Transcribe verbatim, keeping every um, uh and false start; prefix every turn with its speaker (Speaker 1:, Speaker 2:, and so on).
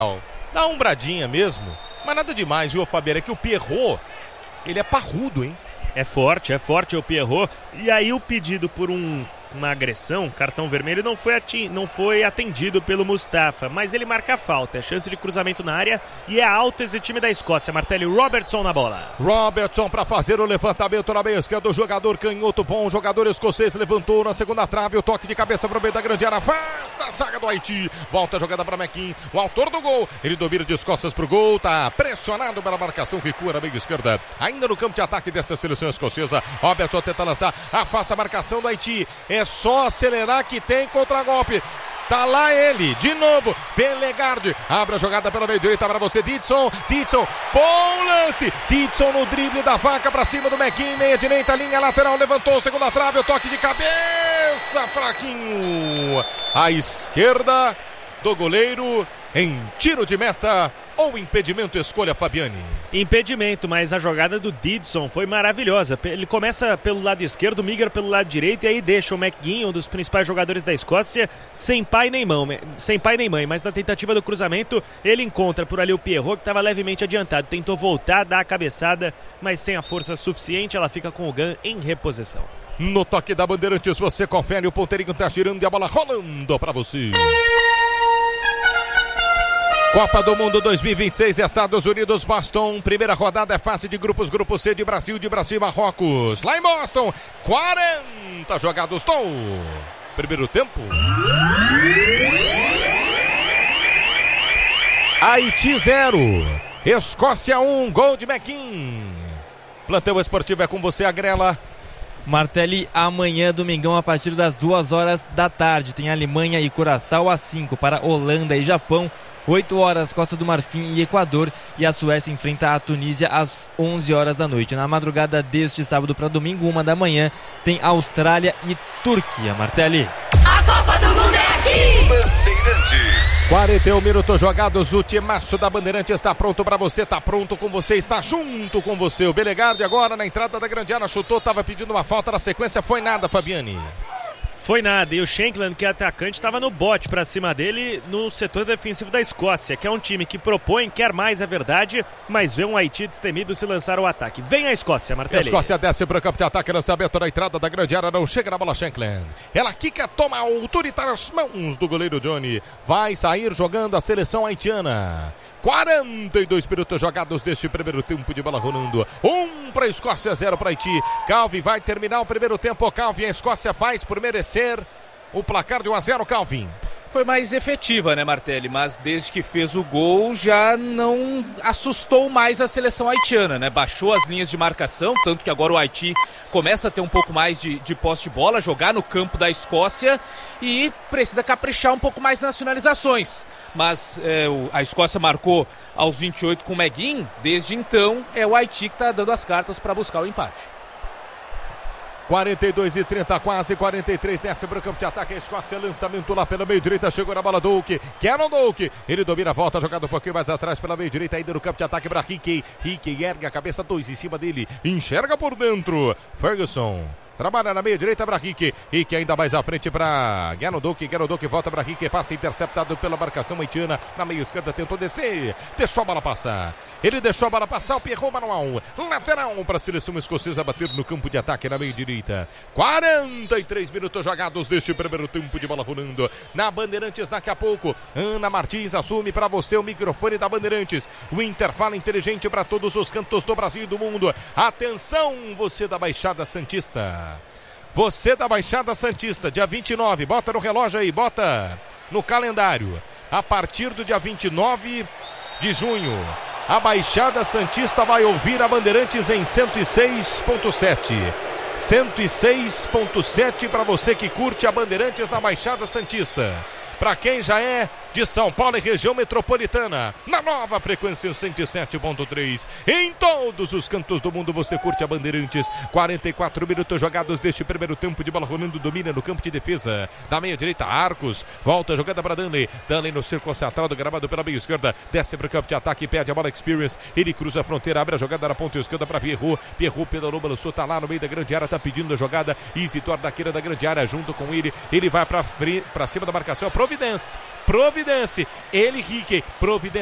Speaker 1: Dá uma umbradinha mesmo, mas nada demais, viu, Fabiano? É que o Pierrot, ele é parrudo, hein?
Speaker 2: É forte, é forte o Pierrot. E aí o pedido por um, uma agressão, cartão vermelho, não foi, ati- não foi atendido pelo Mustafa, mas ele marca a falta. É chance de cruzamento na área e é alto esse time da Escócia. Martelli, Robertson na bola.
Speaker 1: Robertson para fazer o levantamento na meia esquerda do jogador canhoto bom. O jogador escocês levantou na segunda trave. O toque de cabeça para o meio da grande área. Afasta a zaga do Haiti. Volta a jogada para McKean. O autor do gol. Ele domina de costas para o gol. Tá pressionado pela marcação. Recua na meia esquerda. Ainda no campo de ataque dessa seleção escocesa. Robertson tenta lançar. Afasta a marcação do Haiti. É só acelerar que tem contra-golpe. Tá lá ele, de novo, Bellegarde, abre a jogada pela meia direita para você, Didson, Didson, bom lance, Didson no drible da vaca para cima do McKean, meia direita, linha lateral, levantou, segunda trave, o toque de cabeça, fraquinho, à esquerda do goleiro, em tiro de meta ou impedimento, escolha Fabiani.
Speaker 2: Impedimento, mas a jogada do Didson foi maravilhosa. Ele começa pelo lado esquerdo, migra pelo lado direito e aí deixa o McGinn, um dos principais jogadores da Escócia, sem pai nem mão, sem pai nem mãe, mas na tentativa do cruzamento ele encontra por ali o Pierrot, que estava levemente adiantado, tentou voltar, dar a cabeçada, mas sem a força suficiente, ela fica com o Gunn em reposição.
Speaker 1: No toque da Bandeirantes você confere, o ponteirinho tá girando e a bola rolando para você. Copa do Mundo dois mil e vinte e seis, Estados Unidos, Boston, primeira rodada é fase de grupos, grupo C de Brasil, de Brasil e Marrocos, lá em Boston, quarenta jogados, Tom, primeiro tempo. Haiti zero, Escócia um, gol de McKean. Plantão esportivo é com você, Agrela.
Speaker 3: Martelli, amanhã, domingão, a partir das duas horas da tarde, tem Alemanha e Curaçao às cinco, para Holanda e Japão, oito horas, Costa do Marfim e Equador, e a Suécia enfrenta a Tunísia às onze horas da noite. Na madrugada deste sábado para domingo, uma da manhã, tem Austrália e Turquia. Martelli.
Speaker 4: A Copa do Mundo é aqui!
Speaker 1: Bandeirantes. quarenta e um minutos jogados, o timaço da Bandeirantes está pronto para você, está pronto com você, está junto com você. O Bellegarde agora na entrada da grande área, chutou, estava pedindo uma falta, na sequência foi nada, Fabiani.
Speaker 2: Foi nada, e o Shankland, que é atacante, estava no bote para cima dele no setor defensivo da Escócia, que é um time que propõe, quer mais, é verdade, mas vê um Haiti destemido se lançar ao ataque. Vem a Escócia, Martelli.
Speaker 1: A Escócia desce para o campo de ataque, lançamento na entrada da grande área, não chega na bola Shankland. Ela quica, toma a altura e está nas mãos do goleiro Johnny. Vai sair jogando a seleção haitiana. quarenta e dois minutos jogados deste primeiro tempo de bola rolando. Um para a Escócia, zero para Haiti. Calvin vai terminar o primeiro tempo. Calvin, a Escócia faz por merecer o placar de um a zero, Calvin.
Speaker 5: Foi mais efetiva, né, Martelli? Mas desde que fez o gol já não assustou mais a seleção haitiana, né? Baixou as linhas de marcação, tanto que agora o Haiti começa a ter um pouco mais de, de posse de bola, jogar no campo da Escócia e precisa caprichar um pouco mais nas finalizações. Mas é, o, a Escócia marcou aos vinte e oito com o McGinn, desde então é o Haiti que está dando as cartas para buscar o empate.
Speaker 1: quarenta e dois e trinta, quase quarenta e três, desce para o campo de ataque, a Escócia, lançamento lá pela meio direita, chegou na bola Douk, Kenan Douk, ele domina a volta, jogado um pouquinho mais atrás pela meio direita, ainda no campo de ataque para Hickey, Hickey ergue a cabeça, dois em cima dele, enxerga por dentro, Ferguson. Trabalha na meia direita para Rick. Rick ainda mais à frente para Ganoduk. Ganoduk volta para Rick. Passa interceptado pela marcação haitiana. Na meia esquerda tentou descer. Deixou a bola passar. Ele deixou a bola passar. O Pierrot manual. Lateral para a seleção escocesa bater no campo de ataque na meia direita. quarenta e três minutos jogados deste primeiro tempo de bola rolando. Na Bandeirantes daqui a pouco. Ana Martins assume para você o microfone da Bandeirantes. O intervalo inteligente para todos os cantos do Brasil e do mundo. Atenção, você da Baixada Santista. Você da Baixada Santista, dia vinte e nove, bota no relógio aí, bota no calendário. A partir do dia vinte e nove de junho, a Baixada Santista vai ouvir a Bandeirantes em cento e seis ponto sete. cento e seis ponto sete para você que curte a Bandeirantes na Baixada Santista. Para quem já é de São Paulo e região metropolitana, na nova frequência cento e sete ponto três. Em todos os cantos do mundo você curte a Bandeirantes. quarenta e quatro minutos jogados deste primeiro tempo de bola rolando, domina no campo de defesa. Da meia direita, Arcos. Volta a jogada para Danley. Danley no círculo central do gramado pela meia esquerda. Desce para o campo de ataque, pede a bola Experience. Ele cruza a fronteira, abre a jogada na ponta esquerda para Pierrot. Pierrot pedalou, balançou, tá lá no meio da grande área, tá pedindo a jogada. Isitor da queira da grande área junto com ele. Ele vai para cima da marcação. Aproveitou Providence. Providence. Ele, Rique. Providence.